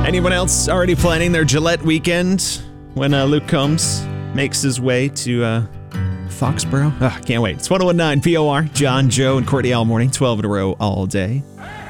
Anyone else already planning their Gillette weekend when Luke Combs makes his way to Foxborough? Can't wait. It's 101.9 POR. John, Joe, and Courtney all morning, 12 in a row all day.